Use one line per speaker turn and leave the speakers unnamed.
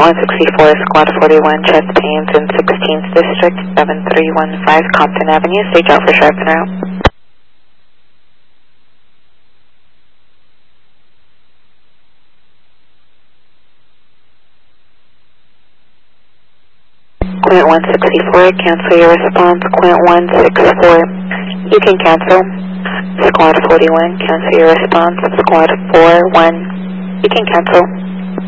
164, Squad 41, chest pains in 16th District, 7315 Compton Avenue. Stage out for sharp and out. Quint 164, cancel your response. Quint 164, you can cancel. Squad 41, cancel your response. Squad 41, you can cancel.